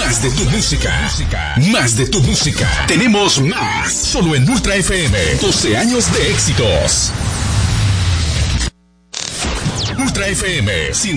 Más de tu música. Más de tu música. Tenemos más. Solo en Ultra FM. 12 años de éxitos. Ultra FM